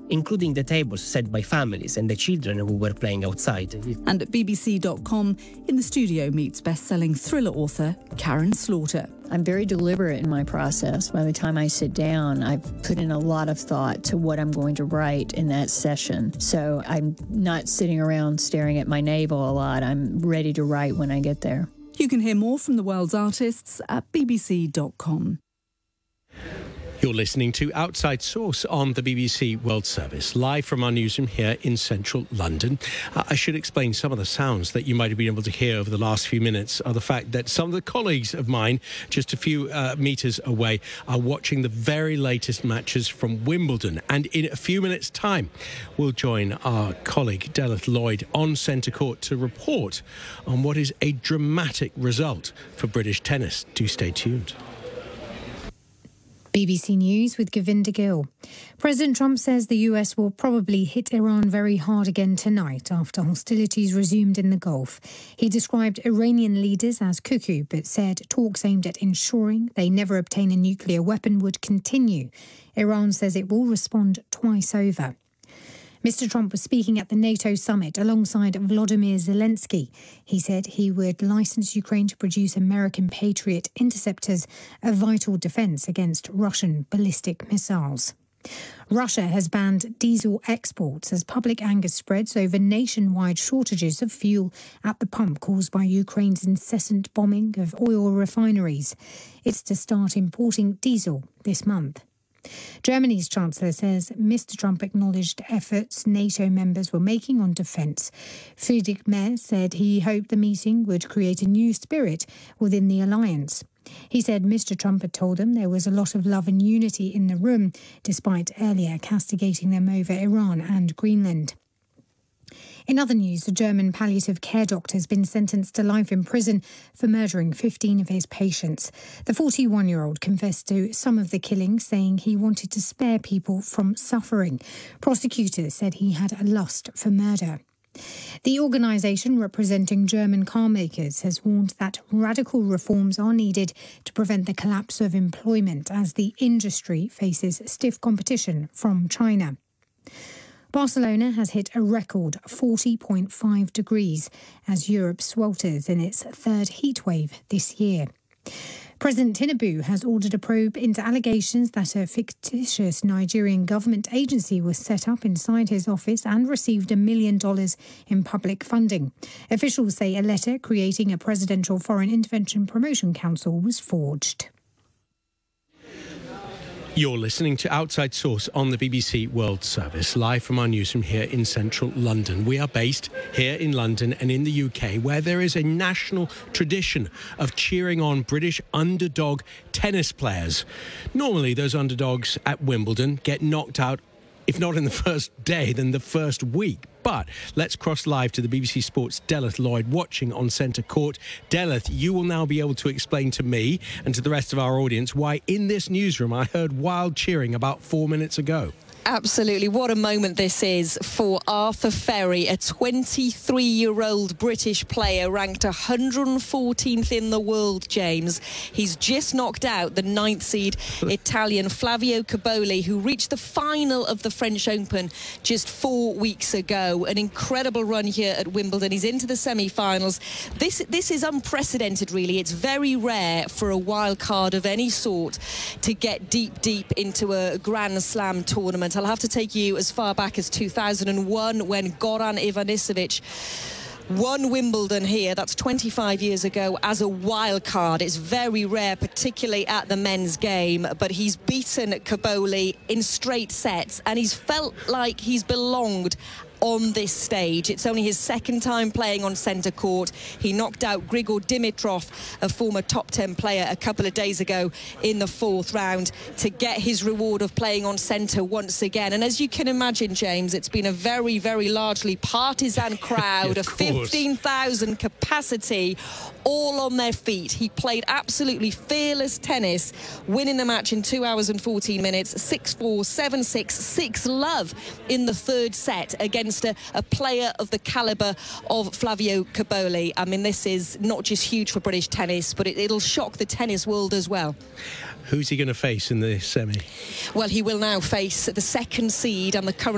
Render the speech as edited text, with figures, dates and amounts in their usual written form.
including the tables set by families and the children who were playing outside. And at BBC.com, in the studio meets best-selling thriller author Karen Slaughter. I'm very deliberate in my process. By the time I sit down, I've put in a lot of thought to what I'm going to write in that session. So I'm not sitting around staring at my navel a lot. I'm ready to write when I get there. You can hear more from the world's artists at bbc.com. You're listening to Outside Source on the BBC World Service, live from our newsroom here in central London. I should explain some of the sounds that you might have been able to hear over the last few minutes are the fact that some of the colleagues of mine, just a few metres away, are watching the very latest matches from Wimbledon. And in a few minutes' time, we'll join our colleague Delith Lloyd on centre court to report on what is a dramatic result for British tennis. Do stay tuned. BBC News with Govinda Gill. President Trump says the US will probably hit Iran very hard again tonight after hostilities resumed in the Gulf. He described Iranian leaders as cuckoo, but said talks aimed at ensuring they never obtain a nuclear weapon would continue. Iran says it will respond twice over. Mr. Trump was speaking at the NATO summit alongside Volodymyr Zelensky. He said he would license Ukraine to produce American Patriot interceptors, a vital defence against Russian ballistic missiles. Russia has banned diesel exports as public anger spreads over nationwide shortages of fuel at the pump caused by Ukraine's incessant bombing of oil refineries. It's to start importing diesel this month. Germany's Chancellor says Mr. Trump acknowledged efforts NATO members were making on defence. Friedrich Merz said he hoped the meeting would create a new spirit within the alliance. He said Mr. Trump had told them there was a lot of love and unity in the room, despite earlier castigating them over Iran and Greenland. In other news, a German palliative care doctor has been sentenced to life in prison for murdering 15 of his patients. The 41-year-old confessed to some of the killings, saying he wanted to spare people from suffering. Prosecutors said he had a lust for murder. The organisation representing German car makers has warned that radical reforms are needed to prevent the collapse of employment as the industry faces stiff competition from China. Barcelona has hit a record 40.5 degrees as Europe swelters in its third heatwave this year. President Tinubu has ordered a probe into allegations that a fictitious Nigerian government agency was set up inside his office and received $1 million in public funding. Officials say a letter creating a Presidential Foreign Intervention Promotion Council was forged. You're listening to Outside Source on the BBC World Service, live from our newsroom here in central London. We are based here in London and in the UK, where there is a national tradition of cheering on British underdog tennis players. Normally, those underdogs at Wimbledon get knocked out, if not in the first day, then the first week. But let's cross live to the BBC Sports' Delith Lloyd, watching on centre court. Delith, you will now be able to explain to me and to the rest of our audience why in this newsroom I heard wild cheering about 4 minutes ago. Absolutely. What a moment this is for Arthur Ferry, a 23-year-old British player ranked 114th in the world, James. He's just knocked out the 9th seed Italian Flavio Cobolli, who reached the final of the French Open just 4 weeks ago. An incredible run here at Wimbledon. He's into the semi-finals. This is unprecedented, really. It's very rare for a wild card of any sort to get deep into a Grand Slam tournament. I'll have to take you as far back as 2001 when Goran Ivanisevic won Wimbledon here. That's 25 years ago as a wild card. It's very rare, particularly at the men's game, but he's beaten Cobolli in straight sets and he's felt like he's belonged on this stage. It's only his second time playing on centre court. He knocked out Grigor Dimitrov, a former top 10 player, a couple of days ago in the 4th round to get his reward of playing on centre once again. And as you can imagine, James, it's been a very, very largely partisan crowd, a 15,000 capacity, all on their feet. He played absolutely fearless tennis, winning the match in 2 hours and 14 minutes, 6-4, 7-6, 6-love in the 3rd set against a player of the calibre of Flavio Cobolli. I mean, this is not just huge for British tennis, but it'll shock the tennis world as well. Who's he going to face in the semi? Well, he will now face the 2nd seed and the current